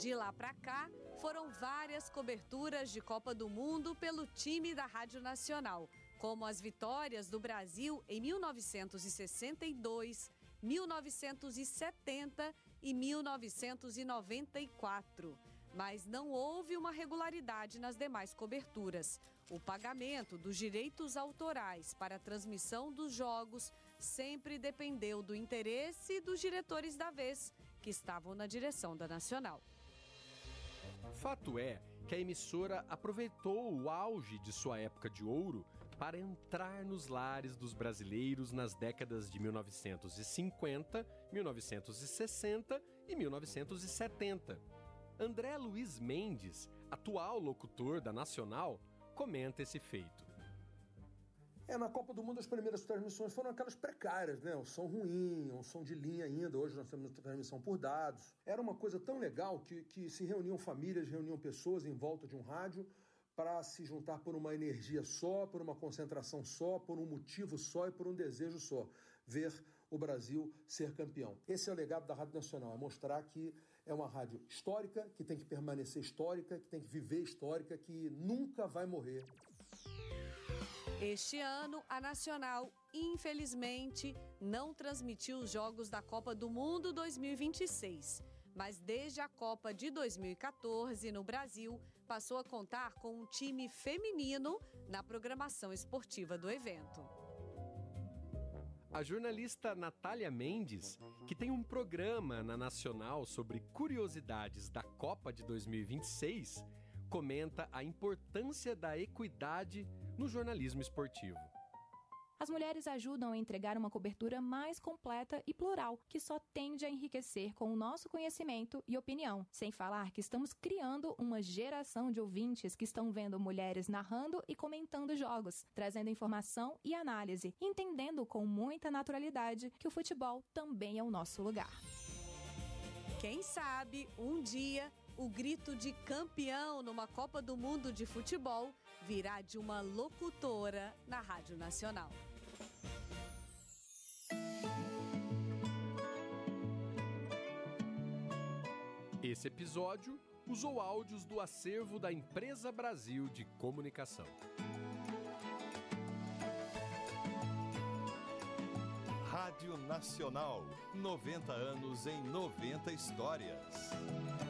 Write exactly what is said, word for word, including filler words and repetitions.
De lá para cá, foram várias coberturas de Copa do Mundo pelo time da Rádio Nacional, como as vitórias do Brasil em mil novecentos e sessenta e dois, mil novecentos e setenta e mil novecentos e noventa e quatro. Mas não houve uma regularidade nas demais coberturas. O pagamento dos direitos autorais para a transmissão dos jogos sempre dependeu do interesse dos diretores da vez, que estavam na direção da Nacional. Fato é que a emissora aproveitou o auge de sua época de ouro para entrar nos lares dos brasileiros nas décadas de mil novecentos e cinquenta, mil novecentos e sessenta e mil novecentos e setenta. André Luiz Mendes, atual locutor da Nacional, comenta esse feito. É, na Copa do Mundo as primeiras transmissões foram aquelas precárias, né? O som ruim, um som de linha ainda. Hoje nós temos transmissão por dados. Era uma coisa tão legal que, que se reuniam famílias, reuniam pessoas em volta de um rádio para se juntar por uma energia só, por uma concentração só, por um motivo só e por um desejo só. Ver o Brasil ser campeão. Esse é o legado da Rádio Nacional, é mostrar que é uma rádio histórica, que tem que permanecer histórica, que tem que viver histórica, que nunca vai morrer. Este ano, a Nacional, infelizmente, não transmitiu os jogos da Copa do Mundo dois mil e vinte e seis. Mas desde a Copa de dois mil e quatorze, no Brasil, passou a contar com um time feminino na programação esportiva do evento. A jornalista Natália Mendes, que tem um programa na Nacional sobre curiosidades da Copa de dois mil e vinte e seis, comenta a importância da equidade no jornalismo esportivo. As mulheres ajudam a entregar uma cobertura mais completa e plural, que só tende a enriquecer com o nosso conhecimento e opinião. Sem falar que estamos criando uma geração de ouvintes que estão vendo mulheres narrando e comentando jogos, trazendo informação e análise, entendendo com muita naturalidade que o futebol também é o nosso lugar. Quem sabe, um dia, o grito de campeão numa Copa do Mundo de futebol virá de uma locutora na Rádio Nacional. Esse episódio usou áudios do acervo da Empresa Brasil de Comunicação. Rádio Nacional, noventa anos em noventa histórias.